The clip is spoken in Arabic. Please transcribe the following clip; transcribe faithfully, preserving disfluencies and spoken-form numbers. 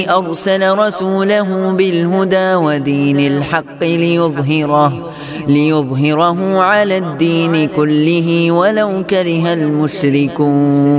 أرسل رسوله بالهدى ودين الحق ليظهره, ليظهره على الدين كله ولو كره المشركون.